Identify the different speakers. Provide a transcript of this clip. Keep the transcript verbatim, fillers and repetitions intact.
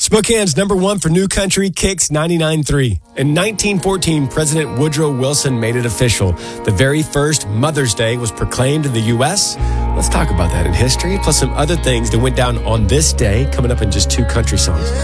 Speaker 1: Spokane's number one for new country kicks ninety-nine point three. In nineteen fourteen, President Woodrow Wilson made it official. The very first Mother's Day was proclaimed in the U S. Let's talk about that in history, plus some other things that went down on this day, coming up in just two country songs.